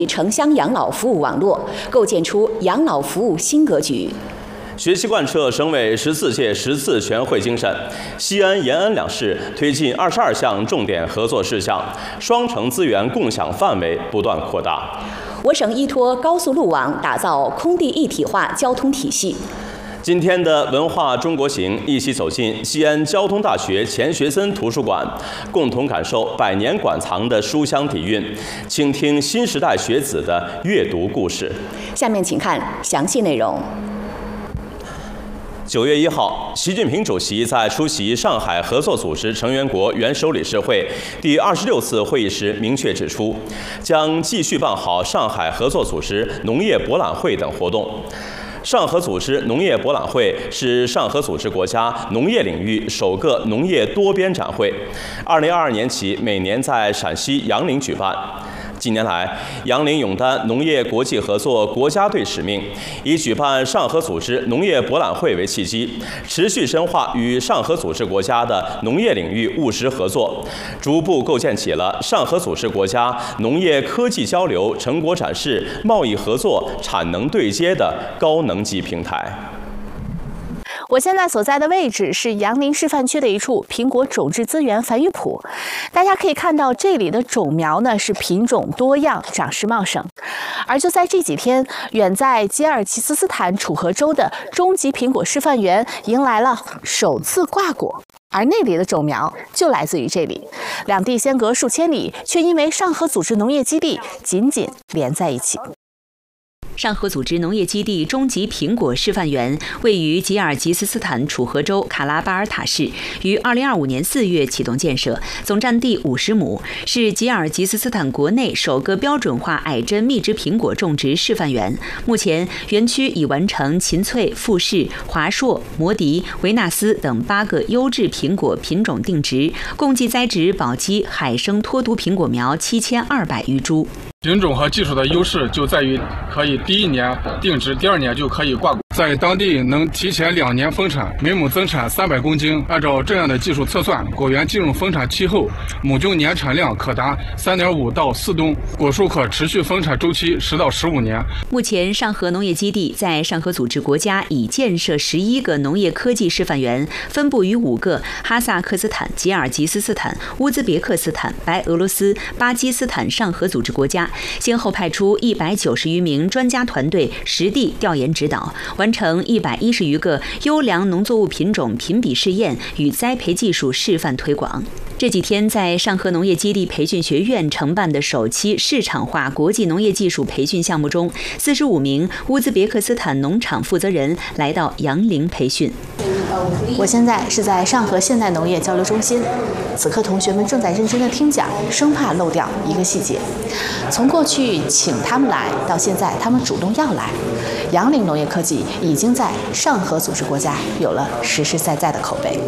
城乡养老服务网络，构建出养老服务新格局。 学习贯彻省委14届10次全会精神，西安、延安两市推进22项重点合作事项，双城资源共享范围不断扩大。 我省依托高速路网，打造空地一体化交通体系。 今天的文化中国行，一起走进西安交通大学钱学森图书馆，共同感受100年馆藏的书香底蕴，倾听新时代学子的阅读故事。 下面请看详细内容。 9月1号，习近平主席在出席上海合作组织成员国元首理事会第26次会议时明确指出，将继续办好上海合作组织农业博览会等活动。上合组织农业博览会是上合组织国家农业领域首个农业多边展会，2022年起每年在陕西杨凌举办。近年来，杨凌勇担农业国际合作国家队使命，以举办上合组织农业博览会为契机，持续深化与上合组织国家的农业领域务实合作，逐步构建起了上合组织国家农业科技交流、成果展示、贸易合作、产能对接的高能级平台。 我现在所在的位置是杨凌示范区的一处苹果种质资源繁育圃，大家可以看到这里的种苗呢是品种多样，长势茂盛。而就在这几天，远在吉尔吉斯斯坦楚河州的中级苹果示范园迎来了首次挂果。而那里的种苗就来自于这里，两地相隔数千里，却因为上合组织农业基地紧紧连在一起。 上合组织农业基地中级苹果示范园位于吉尔吉斯斯坦楚河州卡拉巴尔塔市，于2025年4月启动建设，总占地50亩，是吉尔吉斯斯坦国内首个标准化矮针蜜汁苹果种植示范园。目前，园区已完成秦翠、富士、华硕、摩迪、维纳斯等8个优质苹果品种定植，共计栽植宝鸡海生脱毒苹果苗7200余株。 品种和技术的优势就在于可以第1年定植，第2年就可以挂果，在当地能提前2年丰产，每亩增产300公斤。按照这样的技术测算，果园进入丰产期后，亩均年产量可达3.5到4吨，果树可持续丰产周期10到15年。 目前，上合农业基地在上合组织国家已建设11个农业科技示范园，分布于5个哈萨克斯坦、吉尔吉斯斯坦、乌兹别克斯坦、白俄罗斯、巴基斯坦上合组织国家，先后派出190余名专家团队实地调研指导，完成110余个优良农作物品种评比试验与栽培技术示范推广。这几天，在上合农业基地培训学院承办的首期市场化国际农业技术培训项目中，45名乌兹别克斯坦农场负责人来到杨凌培训。 我现在是在上合现代农业交流中心，此刻同学们正在认真地听讲，生怕漏掉一个细节。从过去请他们来，到现在他们主动要来，杨凌农业科技已经在上合组织国家有了实实在在的口碑。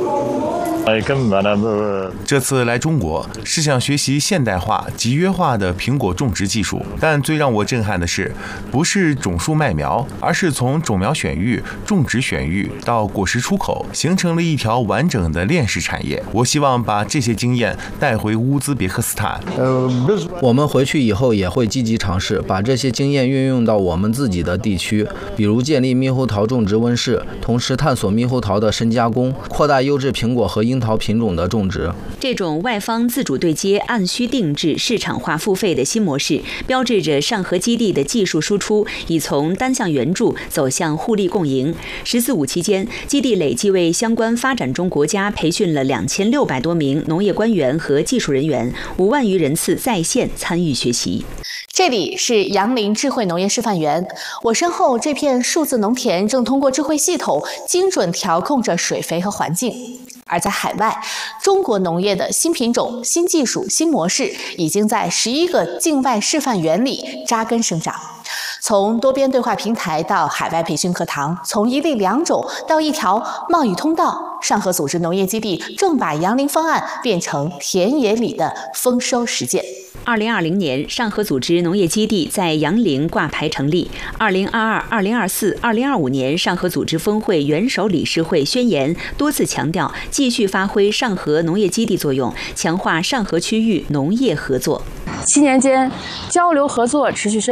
这次来中国是想学习现代化、集约化的苹果种植技术，但最让我震撼的是，不是种树麦苗，而是从种苗选育、种植选育到果实出口，形成了一条完整的链式产业。我希望把这些经验带回乌兹别克斯坦。 我们回去以后也会积极尝试把这些经验运用到我们自己的地区，比如建立猕猴桃种植温室，同时探索猕猴桃的深加工，扩大优质苹果和樱桃品种的种植。 这种外方自主对接、按需定制、市场化付费的新模式，标志着上合基地的技术输出已从单向援助走向互利共赢。“14·5”期间，基地累计为相关发展中国家培训了2600多名农业官员和技术人员，5万余人次在线参与学习。 这里是杨凌智慧农业示范园，我身后这片数字农田正通过智慧系统精准调控着水肥和环境。而在海外，中国农业的新品种、新技术、新模式已经在11个境外示范园里扎根生长。 从多边对话平台到海外培训课堂，从一粒两种到一条贸易通道，上合组织农业基地正把杨林方案变成田野里的丰收实践。 2020年，上合组织农业基地在杨凌挂牌成立。2022、2024、2025年，上合组织峰会元首理事会宣言多次强调，继续发挥上合农业基地作用，强化上合区域农业合作。 7年间，交流合作持续深